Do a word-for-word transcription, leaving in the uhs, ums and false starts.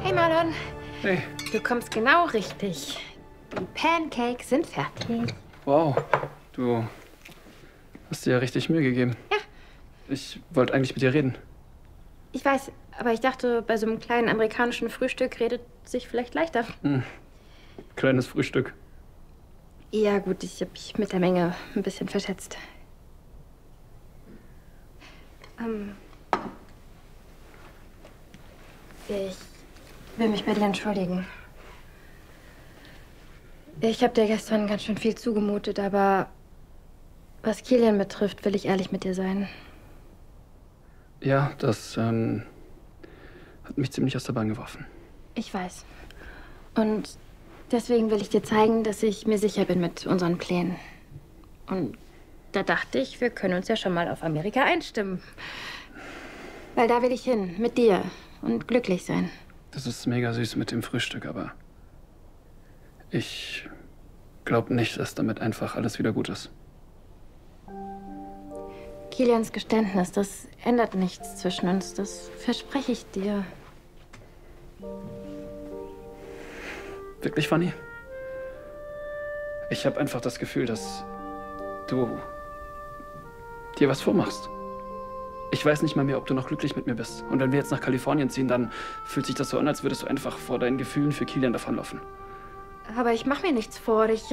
Hey Marlon. Hey. Du kommst genau richtig. Die Pancakes sind fertig. Wow, du hast dir ja richtig Mühe gegeben. Ja. Ich wollte eigentlich mit dir reden. Ich weiß, aber ich dachte, bei so einem kleinen amerikanischen Frühstück redet sich vielleicht leichter. Hm. Kleines Frühstück. Ja gut, ich habe mich mit der Menge ein bisschen verschätzt. Ähm, ich will mich bei dir entschuldigen. Ich habe dir gestern ganz schön viel zugemutet, aber was Kilian betrifft, will ich ehrlich mit dir sein. Ja, das ähm, hat mich ziemlich aus der Bahn geworfen. Ich weiß. Und deswegen will ich dir zeigen, dass ich mir sicher bin mit unseren Plänen. Und da dachte ich, wir können uns ja schon mal auf Amerika einstimmen. Weil da will ich hin, mit dir und glücklich sein. Das ist mega süß mit dem Frühstück, aber ich glaube nicht, dass damit einfach alles wieder gut ist. Kilians Geständnis, das ändert nichts zwischen uns. Das verspreche ich dir. Wirklich, Fanny? Ich habe einfach das Gefühl, dass du dir was vormachst. Ich weiß nicht mal mehr, ob du noch glücklich mit mir bist. Und wenn wir jetzt nach Kalifornien ziehen, dann fühlt sich das so an, als würdest du einfach vor deinen Gefühlen für Kilian davonlaufen. Aber ich mache mir nichts vor. Ich